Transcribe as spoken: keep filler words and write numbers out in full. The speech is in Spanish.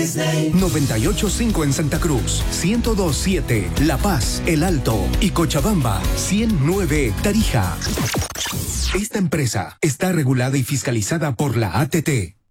Disney. noventa y ocho punto cinco en Santa Cruz, ciento dos punto siete La Paz, El Alto y Cochabamba, ciento nueve Tarija. Esta empresa está regulada y fiscalizada por la A T T.